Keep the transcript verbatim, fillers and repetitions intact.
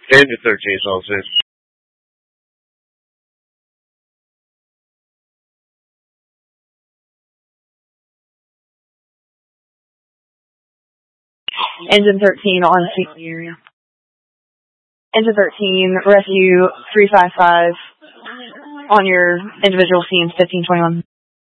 Engine thirteen, so six. Engine thirteen on scene in the area. Engine thirteen, rescue three five five on your individual scenes, fifteen twenty-one.